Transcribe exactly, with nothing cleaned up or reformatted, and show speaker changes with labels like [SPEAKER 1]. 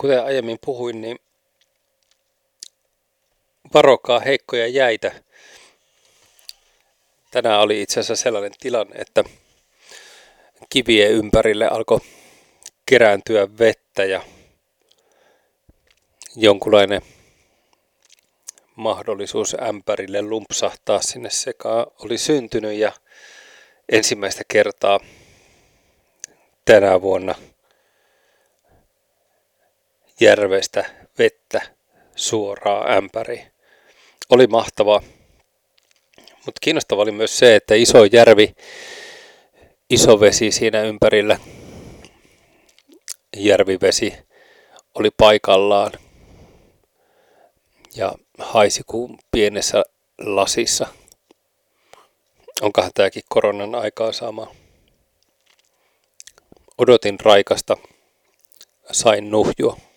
[SPEAKER 1] Kuten aiemmin puhuin, niin varokaa heikkoja jäitä. Tänään oli itse asiassa sellainen tilanne, että kivien ympärille alkoi kerääntyä vettä ja jonkunlainen mahdollisuus ämpärille lumpsahtaa sinne sekaan oli syntynyt ja ensimmäistä kertaa tänä vuonna järvestä vettä suoraan ämpäriin. Oli mahtavaa, mutta kiinnostavaa oli myös se, että iso järvi, iso vesi siinä ympärillä, järvivesi oli paikallaan ja haisi kuin pienessä lasissa. Onkohan tämäkin koronan aikaa sama. Odotin raikasta, sain nuhjua.